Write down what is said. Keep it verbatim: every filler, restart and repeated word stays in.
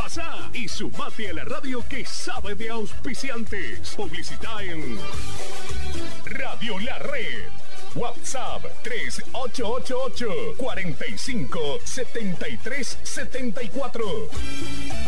Pasá y sumate a la radio que sabe de auspiciantes. Publicita en Radio La Red. WhatsApp tres ocho ocho ocho, cuarenta y cinco, setenta y tres setenta y cuatro.